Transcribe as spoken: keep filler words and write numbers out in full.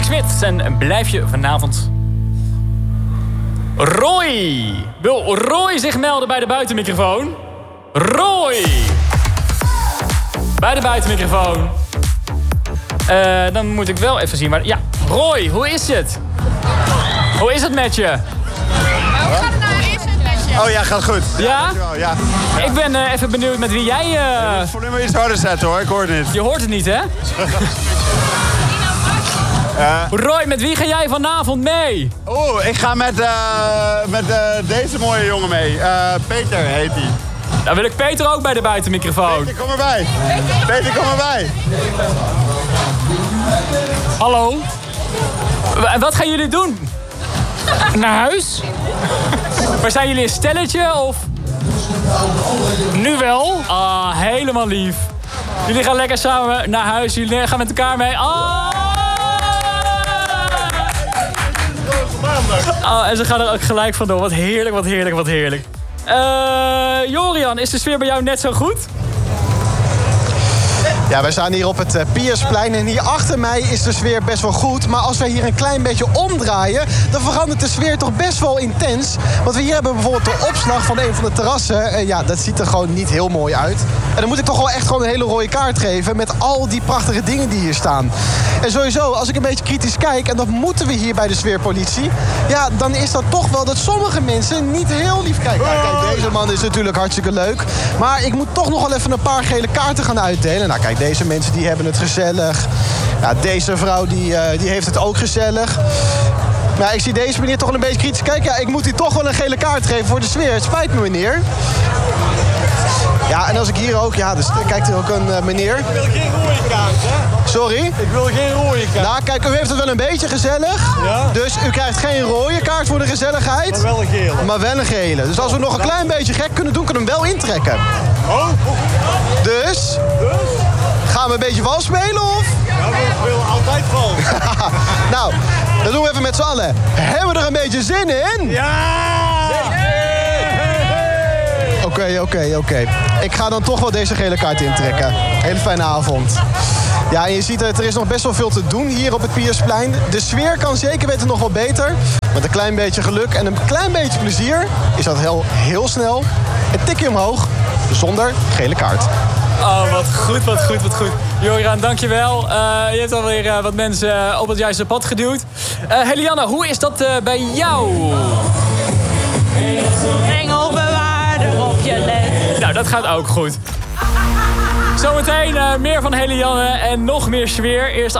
Smit. En blijf je vanavond... Roy. Wil Roy zich melden bij de buitenmicrofoon? Roy. Bij de buitenmicrofoon. Uh, dan moet ik wel even zien waar... Ja, Roy, hoe is het? Hoe is het met je? Hoe gaat het nou? Hoe is het met je? Oh ja, gaat goed. Ja? Ja? Ja. Ik ben uh, even benieuwd met wie jij... Uh... Je moet het volume iets harder zetten hoor, ik hoor het niet. Je hoort het niet, hè? Uh, Roy, met wie ga jij vanavond mee? Oeh, ik ga met, uh, met uh, deze mooie jongen mee. Uh, Peter heet hij. Dan wil ik Peter ook bij de buitenmicrofoon. Peter, kom erbij. Peter, kom erbij. Hallo. En wat gaan jullie doen? Naar huis? Maar zijn jullie een stelletje of... Nu wel? Ah, helemaal lief. Jullie gaan lekker samen naar huis. Jullie gaan met elkaar mee. Ah! Oh, en ze gaan er ook gelijk vandoor. Wat heerlijk, wat heerlijk, wat heerlijk. Uh, Jorian, is de sfeer bij jou net zo goed? Ja, wij staan hier op het uh, Piersplein en hier achter mij is de sfeer best wel goed. Maar als wij hier een klein beetje omdraaien, dan verandert de sfeer toch best wel intens. Want we hier hebben bijvoorbeeld de opslag van een van de terrassen. Uh, ja, dat ziet er gewoon niet heel mooi uit. En dan moet ik toch wel echt gewoon een hele rode kaart geven met al die prachtige dingen die hier staan. En sowieso, als ik een beetje kritisch kijk, en dat moeten we hier bij de sfeerpolitie, ja, dan is dat toch wel dat sommige mensen niet heel lief kijken. Nou, kijk, deze man is natuurlijk hartstikke leuk. Maar ik moet toch nog wel even een paar gele kaarten gaan uitdelen. Nou, kijk, deze mensen die hebben het gezellig. Ja, deze vrouw die, uh, die heeft het ook gezellig. Maar ik zie deze meneer toch wel een beetje kritisch kijken. Ja, ik moet hier toch wel een gele kaart geven voor de sfeer. Het spijt me, meneer. Ja, en als ik hier ook... Ja, dus kijkt er ook een uh, meneer. Ik wil geen rode kaart, hè? Sorry? Ik wil geen rode kaart. Nou, kijk, u heeft het wel een beetje gezellig. Ja? Dus u krijgt geen rode kaart voor de gezelligheid. Maar wel een gele. Maar wel een gele. Dus als we nog een klein beetje gek kunnen doen, kunnen we hem wel intrekken. Oh? Dus... Dus? Gaan we een beetje vals spelen, of? Ja, we spelen altijd vals. Nou, dat doen we even met z'n allen. Hebben we er een beetje zin in? Ja! Oké, oké, oké. Ik ga dan toch wel deze gele kaart intrekken. Hele fijne avond. Ja, en je ziet het, er is nog best wel veel te doen hier op het Piersplein. De sfeer kan zeker weten nog wel beter. Met een klein beetje geluk en een klein beetje plezier is dat heel, heel snel een tikje omhoog zonder gele kaart. Oh, wat goed, wat goed, wat goed. Jorian, dankjewel. Uh, je hebt alweer uh, wat mensen uh, op het juiste pad geduwd. Uh, Helianne, hoe is dat uh, bij jou? Engelbewaarder op je let. Nou, dat gaat ook goed. Zometeen uh, meer van Helianne en nog meer sfeer. Eerst